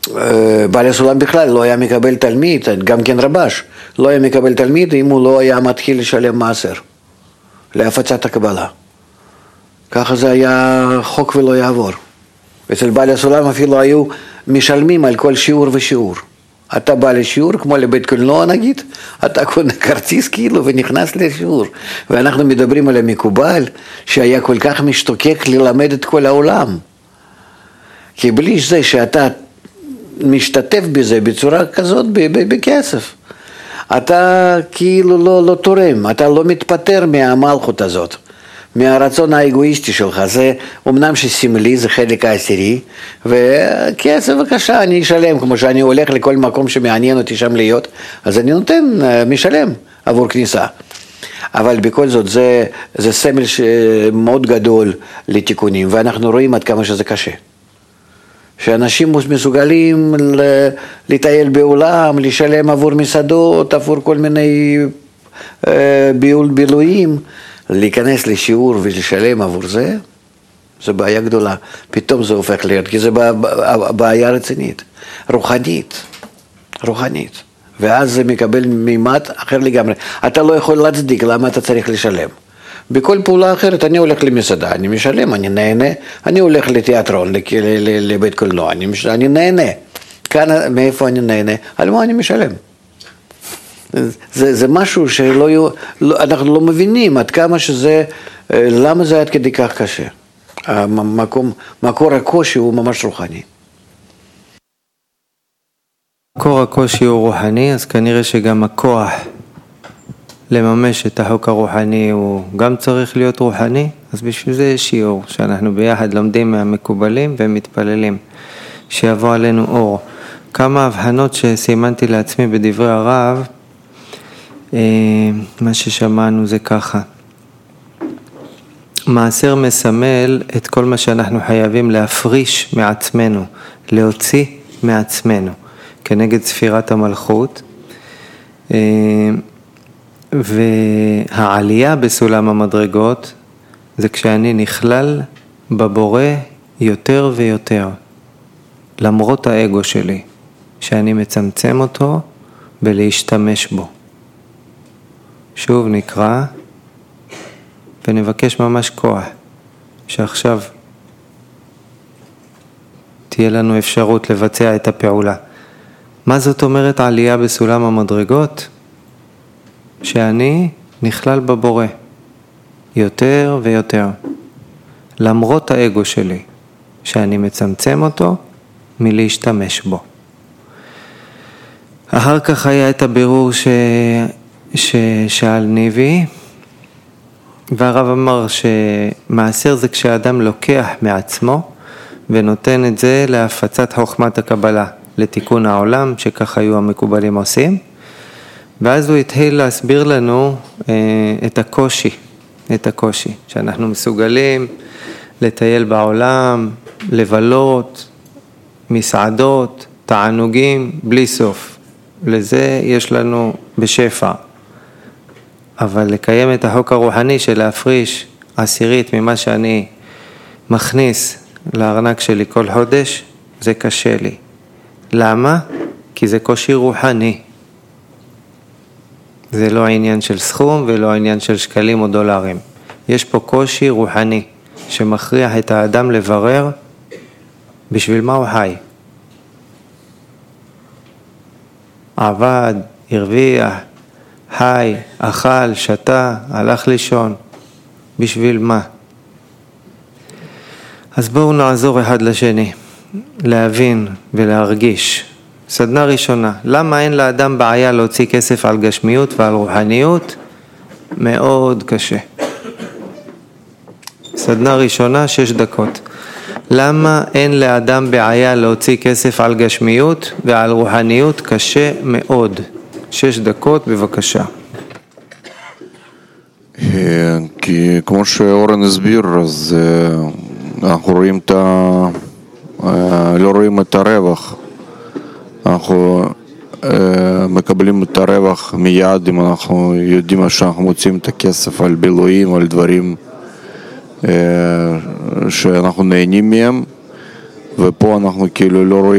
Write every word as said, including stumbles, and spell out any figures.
בעל הסולם בכלל לא היה מקבל תלמיד, גם כן רבש, לא היה מקבל תלמיד אם הוא לא היה מתחיל לשלם מעשר להפצת הקבלה. ככה זה היה חוק ולא יעבור. אצל בעל הסולם אפילו היו משלמים על כל שיעור ושיעור. אתה בא לשיעור, כמו לבית קולנוע נגיד, אתה קונה כרטיס כאילו ונכנס לשיעור. ואנחנו מדברים על המקובל שהיה כל כך משתוקק ללמד את כל העולם. כי בלי זה שאתה משתתף בזה בצורה כזאת בכסף, אתה כאילו לא, לא תורם, אתה לא מתפטר מהמלכות הזאת, מהרצון האגואיסטי שלך. זה אמנם שסמלי, זה חלק העשירי, וכסף בבקשה אני אשלם, כמו שאני הולך לכל מקום שמעניין אותי שם להיות, אז אני נותן, משלם עבור כניסה. אבל בכל זאת זה, זה סמל מאוד גדול לתיקונים, ואנחנו רואים עד כמה שזה קשה. שאנשים מסוגלים לטייל בעולם, לשלם עבור מסעדות, עבור כל מיני בילויים, להיכנס לשיעור ולשלם עבור זה, זה בעיה גדולה. פתאום זה הופך להיות, כי זה בעיה רצינית, רוחנית, רוחנית. ואז זה מקבל מימד אחר לגמרי. אתה לא יכול להצדיק למה אתה צריך לשלם. בכל פעולה אחרת, אני הולך למסעדה, אני משלם, אני נהנה, אני הולך לתיאטרון, לבית קולנוע, אני, אני נהנה. כאן, מאיפה אני נהנה? על מה אני משלם? זה, זה משהו שלא, לא, אנחנו לא מבינים עד כמה שזה, למה זה עד כדי כך קשה. המקום, מקור הקושי הוא ממש רוחני. מקור הקושי הוא רוחני, אז כנראה שגם הכוח לממש את החוק הרוחני הוא גם צריך להיות רוחני. אז בשביל זה יש שיעור שאנחנו ביחד לומדים מהמקובלים ומתפללים שיבוא עלינו אור. כמה הבחנות שסימנתי לעצמי בדברי הרב, מה ששמענו זה ככה: מעשר מסמל את כל מה שאנחנו חייבים להפריש מעצמנו, להוציא מעצמנו כנגד ספירת המלכות, והעלייה בסולם המדרגות זה כשאני נכלל בבורא יותר ויותר, למרות האגו שלי, שאני מצמצם אותו ולהשתמש בו. שוב נקרא ונבקש ממש כוח שעכשיו תהיה לנו אפשרות לבצע את הפעולה. מה זאת אומרת עלייה בסולם המדרגות? שאני נכלל בבורא יותר ויותר, למרות האגו שלי, שאני מצמצם אותו מלהשתמש בו. אחר כך היה את הבירור ש... ששאל ניבי, והרב אמר שמעשר זה כשאדם לוקח מעצמו ונותן את זה להפצת חוכמת הקבלה, לתיקון העולם, שכך היו המקובלים עושים. ואז הוא התחיל להסביר לנו אה, את הקושי, את הקושי, שאנחנו מסוגלים לטייל בעולם, לבלות, מסעדות, תענוגים, בלי סוף. לזה יש לנו בשפע. אבל לקיים את החוק הרוחני של להפריש עשירית ממה שאני מכניס לארנק שלי כל חודש, זה קשה לי. למה? כי זה קושי רוחני. זה לא העניין של סכום ולא העניין של שקלים או דולרים. יש פה קושי רוחני שמכריח את האדם לברר בשביל מה הוא חי. עבד, הרוויח, חי, אכל, שתה, הלך לישון. בשביל מה? אז בואו נעזור אחד לשני, להבין ולהרגיש. סדנה ראשונה, למה אין לאדם בעיה להוציא כסף על גשמיות ועל רוחניות? מאוד קשה. סדנה ראשונה, שש דקות. למה אין לאדם בעיה להוציא כסף על גשמיות ועל רוחניות? קשה מאוד. שש דקות, בבקשה. כי כמו שאורן הסביר, אז אנחנו רואים את ה... לא רואים את הרווח. אנחנו מקבלים את הרווח מיד אם אנחנו יודעים שאנחנו מוצאים את הכסף על בילויים, על דברים שאנחנו נהנים מהם, ופה אנחנו כאילו לא רואים